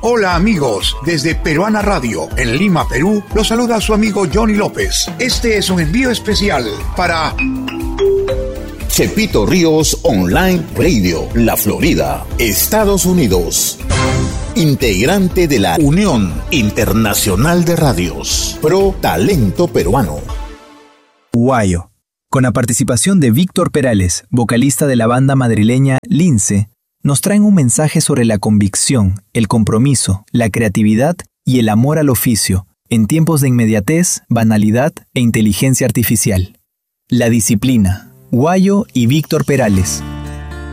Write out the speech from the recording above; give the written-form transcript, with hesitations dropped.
Hola amigos, desde Peruana Radio, en Lima, Perú, los saluda su amigo Johnny López. Este es un envío especial para Chepito Ríos Online Radio, La Florida, Estados Unidos. Integrante de la Unión Internacional de Radios, Pro Talento Peruano. Guayo, con la participación de Víctor Perales, vocalista de la banda madrileña Lince, nos traen un mensaje sobre la convicción, el compromiso, la creatividad y el amor al oficio, en tiempos de inmediatez, banalidad e inteligencia artificial. La disciplina. Guayo y Víctor Perales,